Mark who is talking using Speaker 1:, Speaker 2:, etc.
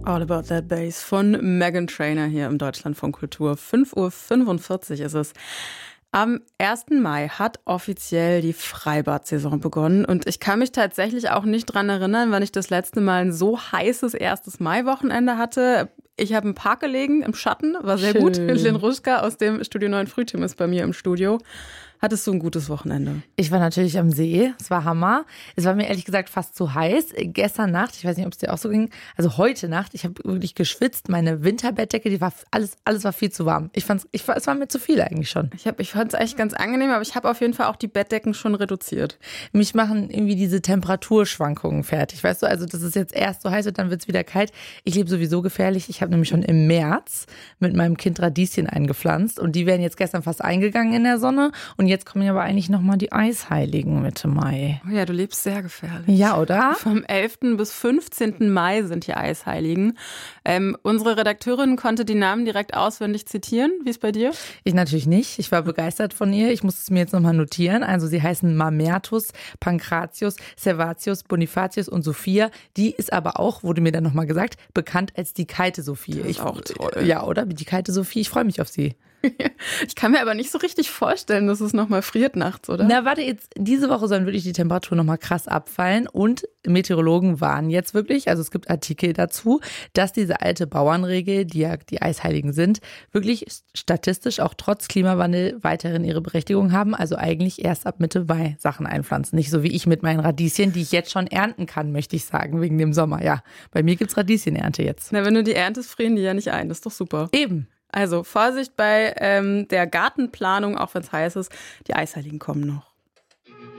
Speaker 1: All About That Bass von Meghan Trainor hier im Deutschlandfunk Kultur. 5:45 Uhr ist es. Am 1. Mai hat offiziell die Freibad-Saison begonnen und ich kann mich tatsächlich auch nicht dran erinnern, wann ich das letzte Mal ein so heißes 1. Mai-Wochenende hatte. Ich habe im Park gelegen, im Schatten, war sehr gut. Lynn Ruschka aus dem Studio 9 Frühteam ist bei mir im Studio. Hattest du ein gutes Wochenende?
Speaker 2: Ich war natürlich am See, es war Hammer. Es war mir ehrlich gesagt fast zu heiß. Gestern Nacht, ich weiß nicht, ob es dir auch so ging, also heute Nacht, ich habe wirklich geschwitzt. Meine Winterbettdecke, die war alles war viel zu warm. Es war mir zu viel eigentlich schon.
Speaker 1: Ich fand es eigentlich ganz angenehm, aber ich habe auf jeden Fall auch die Bettdecken schon reduziert.
Speaker 2: Mich machen irgendwie diese Temperaturschwankungen fertig, weißt du? Also, dass es jetzt erst so heiß wird, dann wird es wieder kalt. Ich lebe sowieso gefährlich. Ich habe nämlich schon im März mit meinem Kind Radieschen eingepflanzt und die wären jetzt gestern fast eingegangen in der Sonne und jetzt kommen ja aber eigentlich nochmal die Eisheiligen Mitte Mai.
Speaker 1: Oh ja, du lebst sehr gefährlich.
Speaker 2: Ja, oder?
Speaker 1: Vom 11. bis 15. Mai sind die Eisheiligen. Unsere Redakteurin konnte die Namen direkt auswendig zitieren. Wie ist bei dir?
Speaker 2: Ich natürlich nicht. Ich war begeistert von ihr. Ich muss es mir jetzt nochmal notieren. Also sie heißen Mamertus, Pankratius, Servatius, Bonifatius und Sophia. Die ist aber auch, wurde mir dann nochmal gesagt, bekannt als die Kalte Sophie.
Speaker 1: Das ist auch toll.
Speaker 2: Ja, oder? Die Kalte Sophie. Ich freue mich auf sie.
Speaker 1: Ich kann mir aber nicht so richtig vorstellen, dass es nochmal friert nachts, oder?
Speaker 2: Na, warte, jetzt diese Woche sollen wirklich die Temperaturen nochmal krass abfallen und Meteorologen warnen jetzt wirklich, also es gibt Artikel dazu, dass diese alte Bauernregel, die ja die Eisheiligen sind, wirklich statistisch auch trotz Klimawandel weiterhin ihre Berechtigung haben, also eigentlich erst ab Mitte Mai Sachen einpflanzen. Nicht so wie ich mit meinen Radieschen, die ich jetzt schon ernten kann, möchte ich sagen, wegen dem Sommer. Ja, bei mir gibt's Radieschenernte jetzt.
Speaker 1: Na, wenn du die erntest, frieren die ja nicht ein, das ist doch super.
Speaker 2: Eben.
Speaker 1: Also Vorsicht bei der Gartenplanung, auch wenn es heiß ist, die Eisheiligen kommen noch.